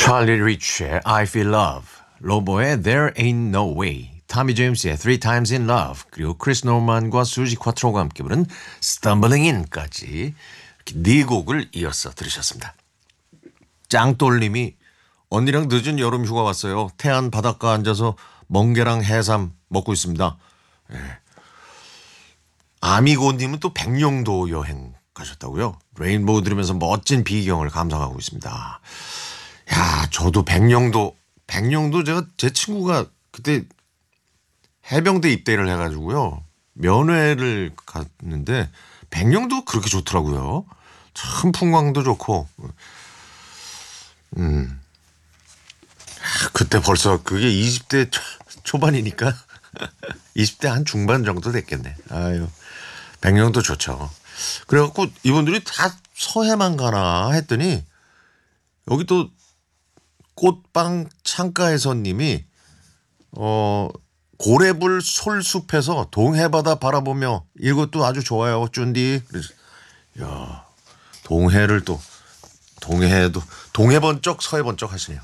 찰리 리치의 I Feel Love, 로보의 There Ain't No Way, 타미 제임스의 Three Times in Love, 그리고 크리스 노만과 수지 쿼트로가 함께 부른 Stumbling In까지 이렇게 네 곡을 이어서 들으셨습니다. 짱돌님이 언니랑 늦은 여름 휴가 왔어요. 태안 바닷가 앉아서 멍게랑 해삼 먹고 있습니다. 네. 아미고님은 또 백령도 여행 가셨다고요? 레인보우 들으면서 멋진 비경을 감상하고 있습니다. 야, 저도 백령도 제가 제 친구가 그때 해병대 입대를 해가지고요. 면회를 갔는데 백령도 그렇게 좋더라고요. 참 풍광도 좋고. 그때 벌써 그게 20대 초반이니까 20대 한 중반 정도 됐겠네. 아유, 백령도 좋죠. 그래갖고 이분들이 다 서해만 가나 했더니 여기 또 꽃빵 창가에서님이 고래불 솔숲에서 동해바다 바라보며 이것도 아주 좋아요, 쭌디. 그래서 야, 동해를 또 동해도 동해 번쩍 서해 번쩍 하시네요.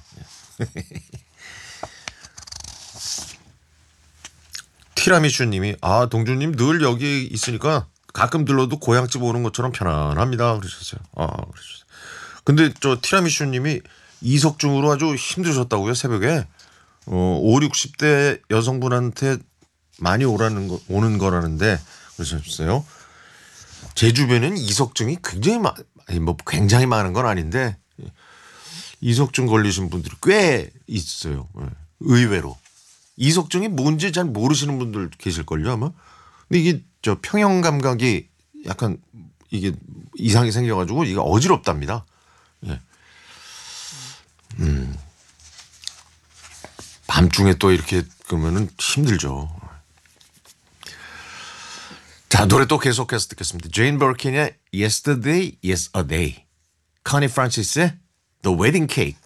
티라미슈님이 동주님 늘 여기 있으니까 가끔 들러도 고향집 오는 것처럼 편안합니다. 그러셨어요. 그러셨어요. 근데 저 티라미슈님이 이석증으로 아주 힘드셨다고요, 새벽에. 5, 60대 여성분한테 많이 오는 거라는데 그러셨어요. 제 주변에는 이석증이 굉장히 많은 건 아닌데 이석증 걸리신 분들이 꽤 있어요. 의외로. 이석증이 뭔지 잘 모르시는 분들 계실걸요, 아마. 근데 이게 저 평형 감각이 약간 이게 이상이 생겨가지고 이게 어지럽답니다. 예. 밤중에 또 이렇게 그러면은 힘들죠. 자, 노래 또 계속해서 듣겠습니다. 제인 버킨의 Yesterday is a Day, 커니 프란시스의 The Wedding Cake,